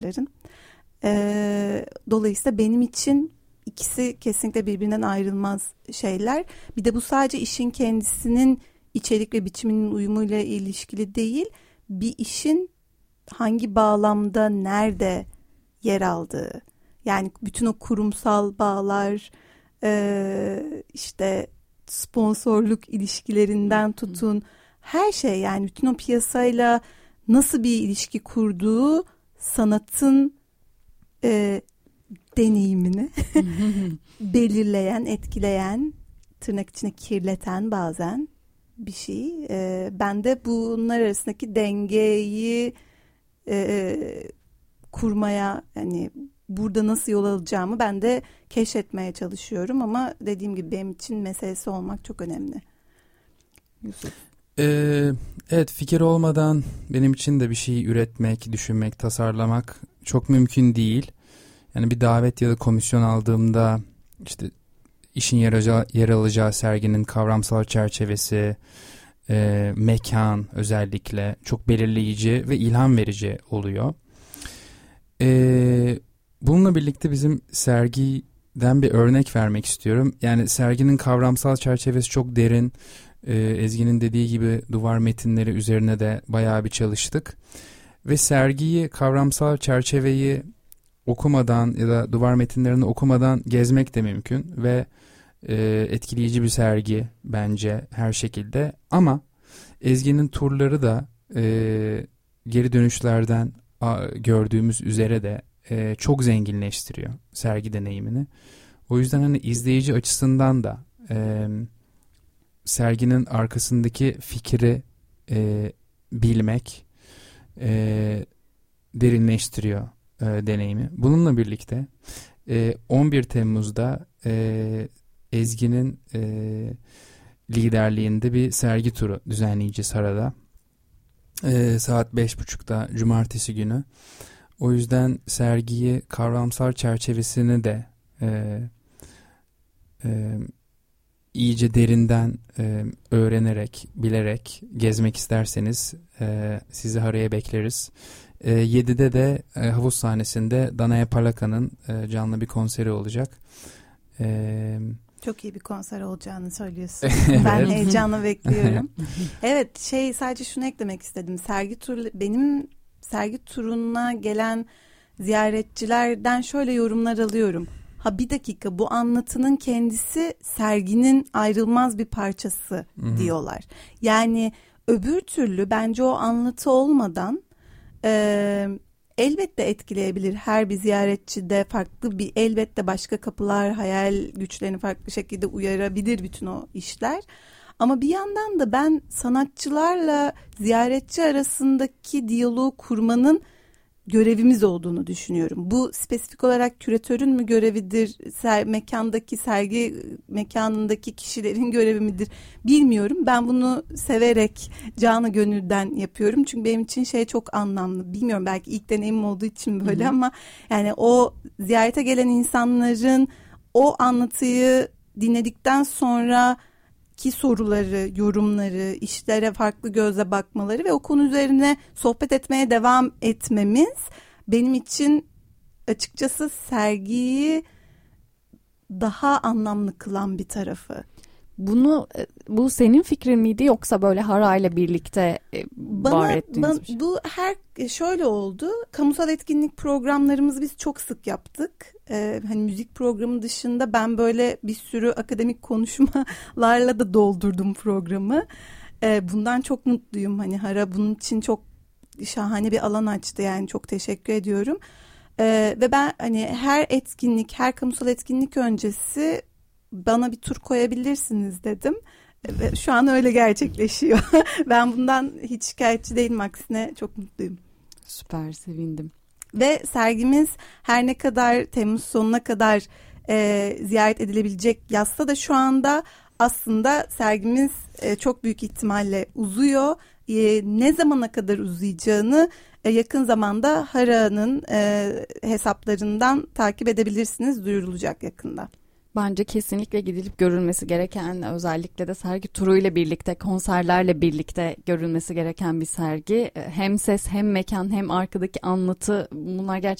Dolayısıyla benim için ikisi kesinlikle birbirinden ayrılmaz şeyler. Bir de bu sadece işin kendisinin içerik ve biçiminin uyumuyla ilişkili değil, bir işin hangi bağlamda, nerede yer aldığı. Yani bütün o kurumsal bağlar, işte sponsorluk ilişkilerinden tutun, her şey, yani bütün o piyasayla nasıl bir ilişki kurduğu sanatın deneyimini belirleyen, etkileyen, tırnak içine kirleten bazen bir şey. Ben de bunlar arasındaki dengeyi kurmaya, yani burada nasıl yol alacağımı ben de keşfetmeye çalışıyorum, ama dediğim gibi benim için meselesi olmak çok önemli. Yusuf. Evet, fikir olmadan benim için de bir şey üretmek, düşünmek, tasarlamak çok mümkün değil. Yani bir davet ya da komisyon aldığımda işte işin yer alacağı serginin kavramsal çerçevesi, mekan özellikle çok belirleyici ve ilham verici oluyor. Bununla birlikte bizim sergiden bir örnek vermek istiyorum. Yani serginin kavramsal çerçevesi çok derin. Ezgi'nin dediği gibi duvar metinleri üzerine de bayağı bir çalıştık. Ve sergiyi, kavramsal çerçeveyi okumadan ya da duvar metinlerini okumadan gezmek de mümkün. Ve etkileyici bir sergi bence her şekilde. Ama Ezgi'nin turları da geri dönüşlerden gördüğümüz üzere de çok zenginleştiriyor sergi deneyimini. O yüzden hani izleyici açısından da serginin arkasındaki fikri bilmek derinleştiriyor deneyimi. Bununla birlikte 11 Temmuz'da Ezgi'nin liderliğinde bir sergi turu düzenleyeceğiz Hara'da. Saat 5.30'da cumartesi günü. O yüzden sergiyi, kavramsal çerçevesini de iyice derinden öğrenerek, bilerek gezmek isterseniz sizi Hara'ya bekleriz. 7'de de havuz sahnesinde Danaya Palaka'nın canlı bir konseri olacak. Çok iyi bir konser olacağını söylüyorsun. Ben heyecanla bekliyorum. Evet, sadece şunu eklemek istedim. Benim sergi turuna gelen ziyaretçilerden şöyle yorumlar alıyorum. Ha, bir dakika, bu anlatının kendisi serginin ayrılmaz bir parçası diyorlar. Yani öbür türlü bence o anlatı olmadan elbette etkileyebilir. Her bir ziyaretçi de farklı bir, elbette başka kapılar, hayal güçlerini farklı şekilde uyarabilir bütün o işler. Ama bir yandan da ben sanatçılarla ziyaretçi arasındaki diyaloğu kurmanın görevimiz olduğunu düşünüyorum. Bu spesifik olarak küratörün mü görevidir, mekandaki, sergi mekanındaki kişilerin görevi midir bilmiyorum. Ben bunu severek, canı gönülden yapıyorum. Çünkü benim için çok anlamlı. Bilmiyorum, belki ilk deneyimim olduğu için böyle, ama yani o ziyarete gelen insanların o anlatıyı dinledikten sonra ki soruları, yorumları, işlere farklı gözle bakmaları ve o konu üzerine sohbet etmeye devam etmemiz benim için açıkçası sergiyi daha anlamlı kılan bir tarafı. Bu senin fikrin miydi, yoksa böyle Hara ile birlikte var ettiğiniz bir şey? Bu şöyle oldu. Kamusal etkinlik programlarımızı biz çok sık yaptık. Hani müzik programı dışında ben böyle bir sürü akademik konuşmalarla da doldurdum programı. Bundan çok mutluyum. Hani Hara bunun için çok şahane bir alan açtı. Yani çok teşekkür ediyorum. Ve ben hani her kamusal etkinlik öncesi bana bir tur koyabilirsiniz dedim. Ve şu an öyle gerçekleşiyor. Ben bundan hiç şikayetçi değilim. Aksine çok mutluyum. Süper, sevindim. Ve sergimiz her ne kadar Temmuz sonuna kadar ziyaret edilebilecek yazsa da şu anda aslında sergimiz çok büyük ihtimalle uzuyor. Ne zamana kadar uzayacağını yakın zamanda Hara'nın hesaplarından takip edebilirsiniz. Duyurulacak yakında. Bence kesinlikle gidilip görülmesi gereken, özellikle de sergi turuyla birlikte, konserlerle birlikte görülmesi gereken bir sergi. Hem ses, hem mekan, hem arkadaki anlatı, bunlar gerçekten